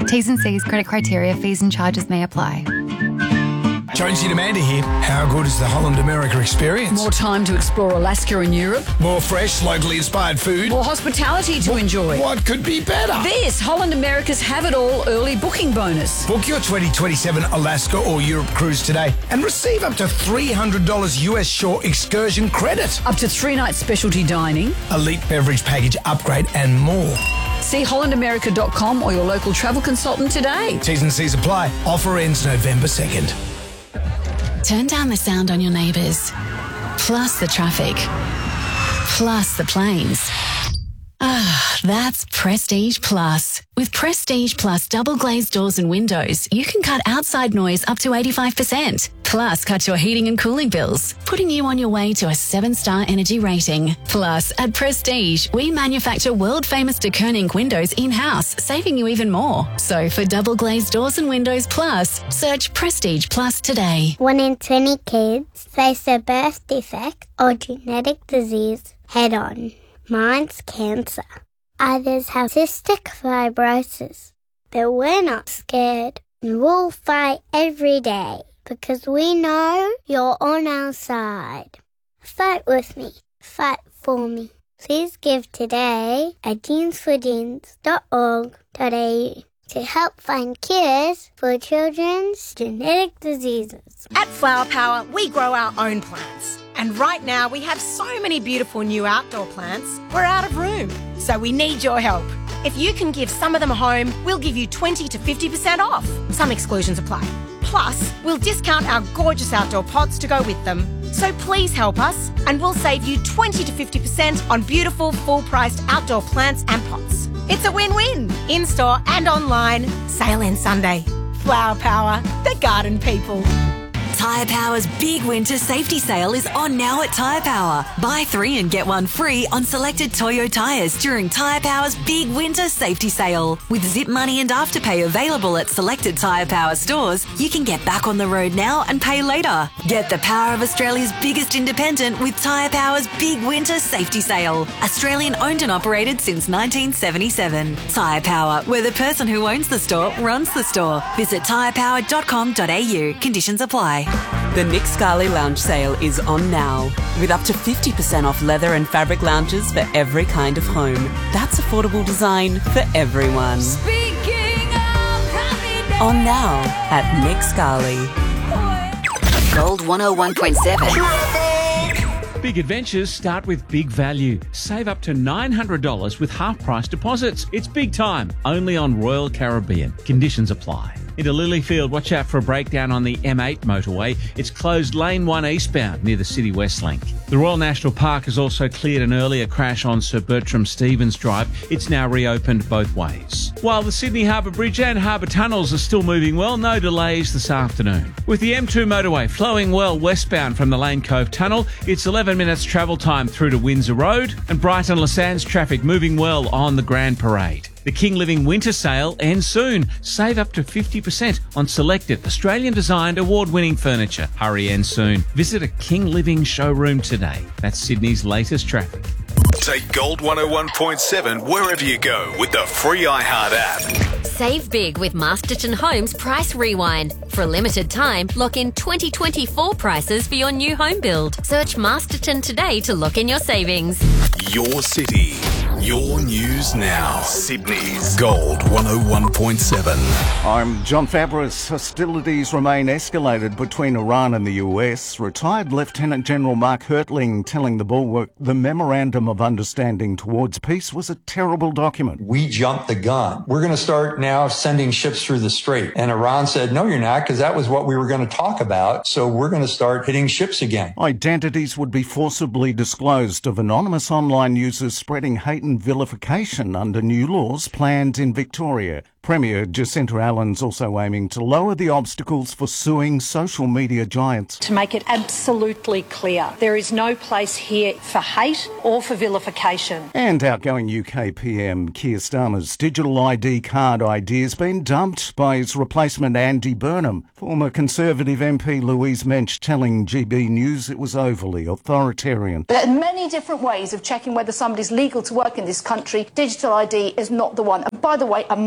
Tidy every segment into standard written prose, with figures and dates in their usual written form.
T's and C's, credit criteria, fees and charges may apply. Jonesy and Amanda here. How good is the Holland America experience? More time to explore Alaska and Europe. More fresh, locally inspired food. More hospitality to enjoy. What could be better? This Holland America's Have It All early booking bonus. Book your 2027 Alaska or Europe cruise today and receive up to $300 US shore excursion credit. Up to 3 nights specialty dining. Elite beverage package upgrade and more. See hollandamerica.com or your local travel consultant today. T's and C's apply. Offer ends November 2nd. Turn down the sound on your neighbours, plus the traffic, plus the planes. That's Prestige Plus. With Prestige Plus double glazed doors and windows, you can cut outside noise up to 85%. Plus, cut your heating and cooling bills, putting you on your way to a 7-star energy rating. Plus, at Prestige, we manufacture world-famous de Koning windows in-house, saving you even more. So, for double glazed doors and windows plus, search Prestige Plus today. 1 in 20 kids face a birth defect or genetic disease head-on. Mine's cancer. Others have cystic fibrosis. But we're not scared. And we'll fight every day because we know you're on our side. Fight with me. Fight for me. Please give today at jeansforjeans.org.au to help find cures for children's genetic diseases. At Flower Power, we grow our own plants. And right now, we have so many beautiful new outdoor plants, we're out of room. So we need your help. If you can give some of them a home, we'll give you 20 to 50% off. Some exclusions apply. Plus, we'll discount our gorgeous outdoor pots to go with them. So please help us, and we'll save you 20 to 50% on beautiful, full-priced outdoor plants and pots. It's a win-win, in-store and online. Sale ends Sunday. Flower Power, the garden people. Tyre Power's big winter safety sale is on now at Tyre Power. Buy 3 and get 1 free on selected Toyo tyres during Tyre Power's big winter safety sale. With Zip Money and Afterpay available at selected Tyre Power stores, you can get back on the road now and pay later. Get the power of Australia's biggest independent with Tyre Power's big winter safety sale. Australian owned and operated since 1977. Tyre Power, where the person who owns the store runs the store. Visit tyrepower.com.au. Conditions apply. The Nick Scali Lounge sale is on now, with up to 50% off leather and fabric lounges for every kind of home. That's affordable design for everyone. On now at Nick Scali. Gold 101.7. Big adventures start with big value. Save up to $900 with half-price deposits. It's big time, only on Royal Caribbean. Conditions apply. Into Lilyfield, watch out for a breakdown on the M8 motorway. It's closed lane 1 eastbound near the City West Link. The Royal National Park has also cleared an earlier crash on Sir Bertram Stevens Drive. It's now reopened both ways. While the Sydney Harbour Bridge and Harbour Tunnels are still moving well, no delays this afternoon. With the M2 motorway flowing well westbound from the Lane Cove Tunnel, it's 11 minutes travel time through to Windsor Road, and Brighton Le Sands traffic moving well on the Grand Parade. The King Living Winter Sale ends soon. Save up to 50% on selected Australian-designed award-winning furniture. Hurry ends soon. Visit a King Living showroom today. That's Sydney's latest traffic. Take Gold 101.7 wherever you go with the free iHeart app. Save big with Masterton Homes Price Rewind. For a limited time, lock in 2024 prices for your new home build. Search Masterton today to lock in your savings. Your city, your news now. Sydney's Gold 101.7. I'm John Fabris. Hostilities remain escalated between Iran and the US. Retired Lieutenant General Mark Hertling telling the Bulwark the Memorandum of Understanding towards peace was a terrible document. We jumped the gun. We're going to start now sending ships through the strait. And Iran said, no, you're not, because that was what we were going to talk about. So we're going to start hitting ships again. Identities would be forcibly disclosed of anonymous online users spreading hate and vilification under new laws planned in Victoria. Premier Jacinta Allen's also aiming to lower the obstacles for suing social media giants. To make it absolutely clear, there is no place here for hate or for vilification. And outgoing UK PM Keir Starmer's digital ID card idea has been dumped by his replacement Andy Burnham. Former Conservative MP Louise Mensch telling GB News it was overly authoritarian. There are many different ways of checking whether somebody's legal to work in this country. Digital ID is not the one. And by the way, a massive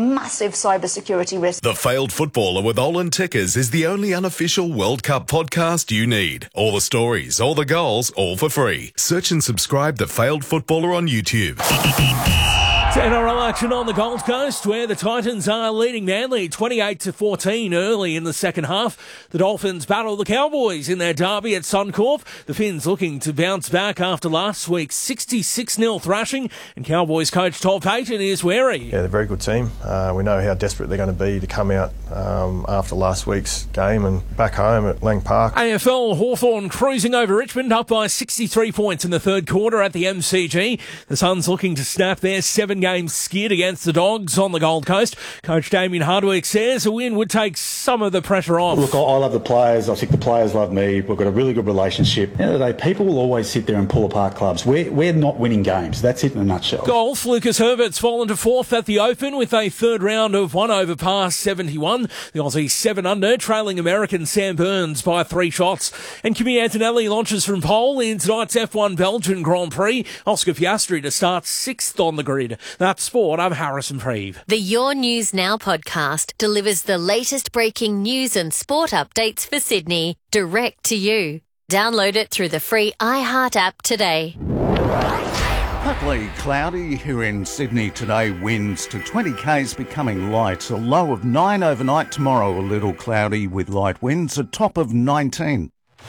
massive cybersecurity risk. The Failed Footballer with Olin Tickers is the only unofficial World Cup podcast you need. All the stories, all the goals, all for free. Search and subscribe The Failed Footballer on YouTube. NRL action on the Gold Coast, where the Titans are leading Manly 28-14 early in the second half. The Dolphins battle the Cowboys in their derby at Suncorp. The Finns looking to bounce back after last week's 66-0 thrashing, and Cowboys coach Todd Payten is wary. Yeah, they're a very good team. We know how desperate they're going to be to come out after last week's game and back home at Lang Park. AFL Hawthorn cruising over Richmond, up by 63 points in the third quarter at the MCG. The Suns looking to snap their 7-game skid against the Dogs on the Gold Coast. Coach Damien Hardwick says a win would take some of the pressure off. Look, I love the players. I think the players love me. We've got a really good relationship. At the end of the day, people will always sit there and pull apart clubs. We're not winning games. That's it in a nutshell. Golf, Lucas Herbert's fallen to fourth at the Open with a third round of 1 over par 71. The Aussie 7 under, trailing American Sam Burns by 3 shots. And Kimi Antonelli launches from pole in tonight's F1 Belgian Grand Prix. Oscar Piastri to start 6th on the grid. That's sport. I'm Harrison Preeve. The Your News Now podcast delivers the latest breaking news and sport updates for Sydney direct to you. Download it through the free iHeart app today. Partly cloudy here in Sydney today. Winds to 20 k's becoming light. A low of 9 overnight tomorrow. A little cloudy with light winds. A top of 19.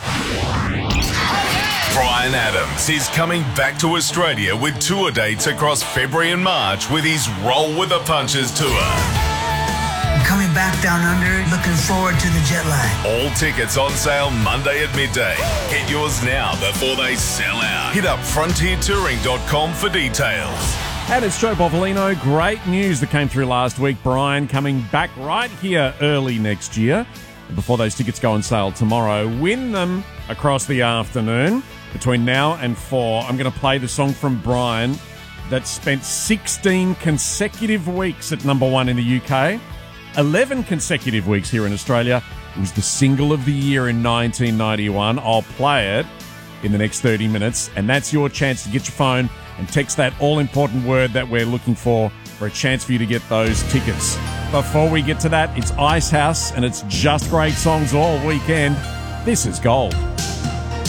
Bryan Adams is coming back to Australia with tour dates across February and March with his Roll with the Punches tour. I'm coming back down under, looking forward to the jet lag. All tickets on sale Monday at midday. Get yours now before they sell out. Hit up frontiertouring.com for details. And it's Joe Bovolino. Great news that came through last week. Bryan coming back right here early next year. Before those tickets go on sale tomorrow, win them across the afternoon. Between now and 4, I'm going to play the song from Bryan that spent 16 consecutive weeks at number 1 in the UK, 11 consecutive weeks here in Australia. It was the single of the year in 1991. I'll play it in the next 30 minutes, and that's your chance to get your phone and text that all-important word that we're looking for a chance for you to get those tickets. Before we get to that, it's Icehouse, and it's just great songs all weekend. This is Gold.